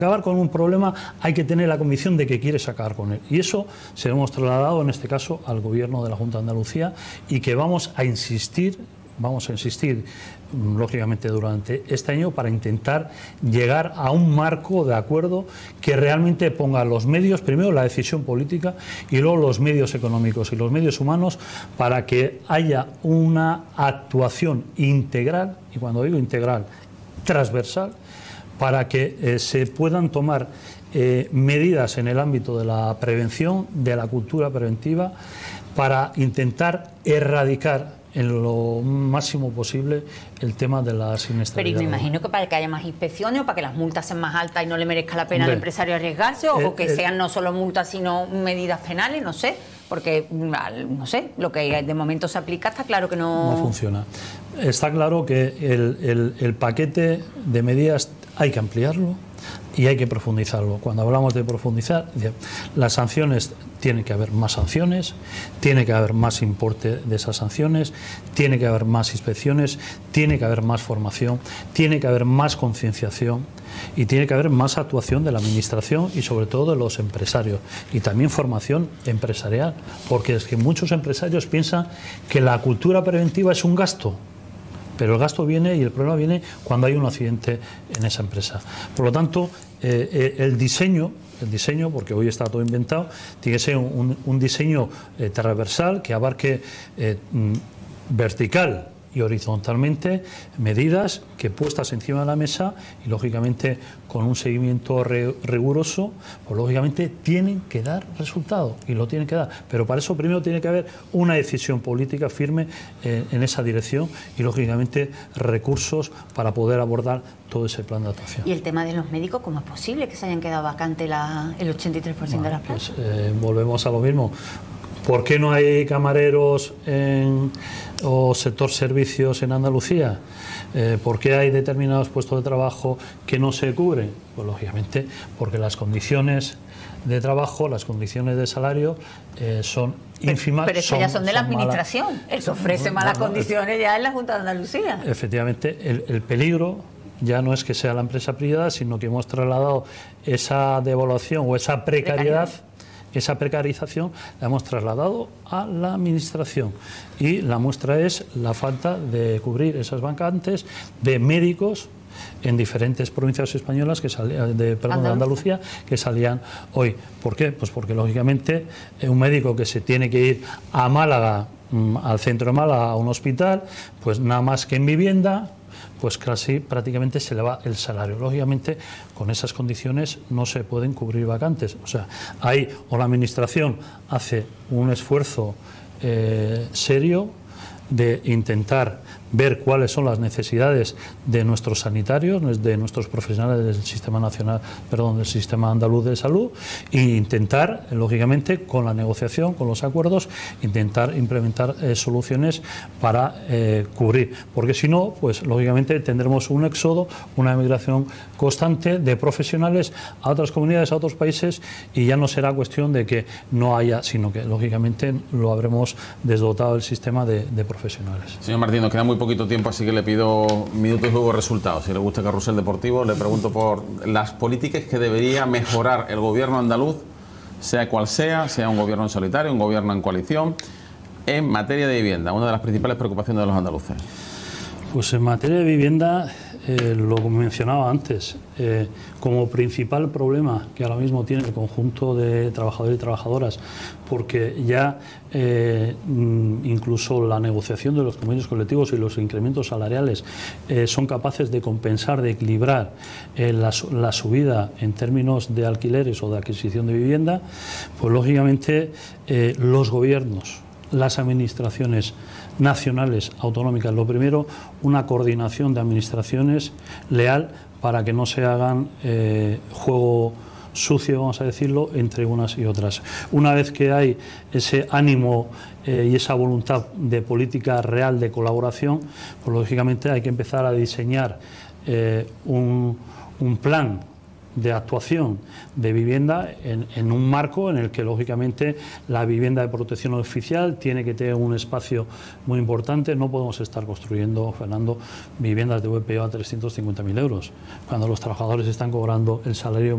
acabar con un problema hay que tener la convicción de que quieres acabar con él. Y eso se lo hemos trasladado en este caso al Gobierno de la Junta de Andalucía y que vamos a insistir lógicamente durante este año para intentar llegar a un marco de acuerdo que realmente ponga los medios, primero la decisión política y luego los medios económicos y los medios humanos para que haya una actuación integral, y cuando digo integral, transversal, para que se puedan tomar medidas en el ámbito de la prevención, de la cultura preventiva, para intentar erradicar en lo máximo posible el tema de la siniestralidad. Pero me imagino que para que haya más inspecciones o para que las multas sean más altas y no le merezca la pena al empresario arriesgarse, o que sean no solo multas sino medidas penales, no sé, porque no sé, lo que de momento se aplica está claro que no funciona. Está claro que el paquete de medidas hay que ampliarlo y hay que profundizarlo. Cuando hablamos de profundizar, las sanciones, tiene que haber más sanciones, tiene que haber más importe de esas sanciones, tiene que haber más inspecciones, tiene que haber más formación, tiene que haber más concienciación y tiene que haber más actuación de la administración y sobre todo de los empresarios, y también formación empresarial, porque es que muchos empresarios piensan que la cultura preventiva es un gasto. Pero el gasto viene y el problema viene cuando hay un accidente en esa empresa. Por lo tanto, el diseño, porque hoy está todo inventado, tiene que ser un diseño transversal que abarque vertical y horizontalmente medidas que puestas encima de la mesa y lógicamente con un seguimiento riguroso, pues lógicamente tienen que dar resultado y lo tienen que dar, pero para eso primero tiene que haber una decisión política firme en esa dirección y lógicamente recursos para poder abordar todo ese plan de actuación. ¿Y el tema de los médicos, cómo es posible que se hayan quedado vacante el 83% de las plazas? Pues, volvemos a lo mismo. ¿Por qué no hay camareros o sector servicios en Andalucía? ¿Por qué hay determinados puestos de trabajo que no se cubren? Pues lógicamente porque las condiciones de trabajo, las condiciones de salario son ínfimas. Pero eso ya son de la administración. Él ofrece malas condiciones ya en la Junta de Andalucía. Efectivamente, el peligro ya no es que sea la empresa privada, sino que hemos trasladado esa devaluación o esa precariedad. Esa precarización la hemos trasladado a la administración y la muestra es la falta de cubrir esas vacantes de médicos en diferentes provincias españolas de Andalucía que salían hoy. ¿Por qué? Pues porque lógicamente un médico que se tiene que ir a Málaga, al centro de Málaga, a un hospital, pues nada más que en vivienda, pues casi prácticamente se le va el salario. Lógicamente, con esas condiciones no se pueden cubrir vacantes. O sea, ahí o la administración hace un esfuerzo serio de intentar ver cuáles son las necesidades de nuestros sanitarios, de nuestros profesionales del sistema del sistema andaluz de salud, e intentar, lógicamente, con la negociación, con los acuerdos, intentar implementar soluciones para cubrir, porque si no, pues lógicamente tendremos un éxodo, una emigración constante de profesionales a otras comunidades, a otros países, y ya no será cuestión de que no haya, sino que lógicamente lo habremos desdotado el sistema de profesionales. Señor Martín, nos queda muy poquito tiempo, así que le pido minutos y luego resultados. Si le gusta Carrusel Deportivo, le pregunto por las políticas que debería mejorar el gobierno andaluz, sea cual sea un gobierno en solitario, un gobierno en coalición, en materia de vivienda, una de las principales preocupaciones de los andaluces. Pues en materia de vivienda, lo mencionaba antes, como principal problema que ahora mismo tiene el conjunto de trabajadores y trabajadoras, porque ya incluso la negociación de los convenios colectivos y los incrementos salariales son capaces de compensar, de equilibrar la subida en términos de alquileres o de adquisición de vivienda, pues lógicamente los gobiernos, las administraciones nacionales, autonómicas, lo primero, una coordinación de administraciones leal para que no se hagan juego sucio, vamos a decirlo, entre unas y otras. Una vez que hay ese ánimo y esa voluntad de política real de colaboración, pues lógicamente hay que empezar a diseñar un plan de actuación de vivienda en un marco en el que lógicamente la vivienda de protección oficial tiene que tener un espacio muy importante. No podemos estar construyendo, Fernando, viviendas de VPO a 350.000 euros cuando los trabajadores están cobrando el salario